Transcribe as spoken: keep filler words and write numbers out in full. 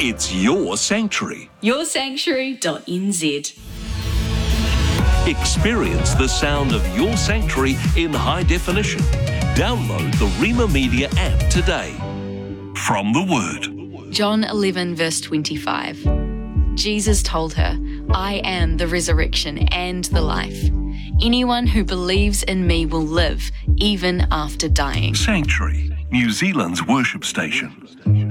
It's your sanctuary. your sanctuary dot n z. Experience the sound of your sanctuary in high definition. Download the Rima Media app today. From the Word. John eleven, verse twenty-five. Jesus told her, I am the resurrection and the life. Anyone who believes in me will live, even after dying. Sanctuary, New Zealand's worship station.